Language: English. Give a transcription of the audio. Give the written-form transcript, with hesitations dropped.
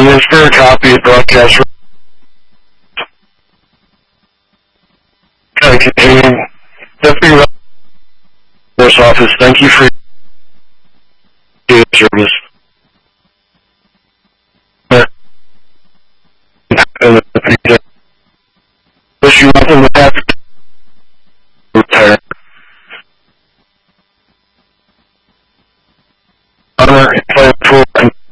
is for a copy of broadcast containing Deputy Force Office. Thank you for your service. And